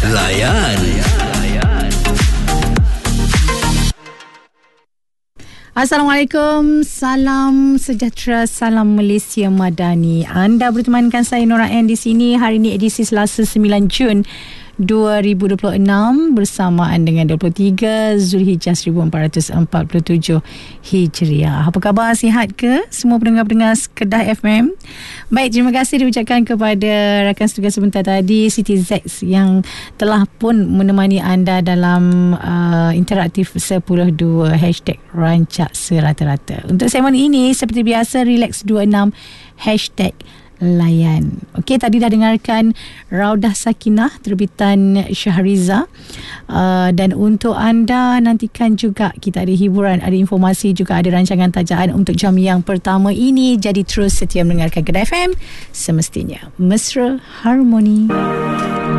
Layan. Assalamualaikum, salam sejahtera, salam Malaysia Madani. Anda bertemankan saya Nora N di sini. Hari ini edisi Selasa 9 Jun 2026 bersamaan dengan 23 Zulhijjah 1447 Hijriah. Apa khabar, sihat ke semua pendengar-pendengar Kedah FM? Baik, terima kasih diucapkan kepada rakan setugas sebentar tadi, Siti Zex, yang telah pun menemani anda dalam interaktif 10.2 hashtag Rancak Serata-Rata. Untuk segmen ini seperti biasa Relax 26 hashtag Layan. Okey, tadi dah dengarkan Raudah Sakinah terbitan Syahriza, dan untuk anda nantikan juga kita ada hiburan, ada informasi, juga ada rancangan tajaan untuk jam yang pertama ini. Jadi terus setia mendengarkan Kedah FM semestinya mesra harmoni.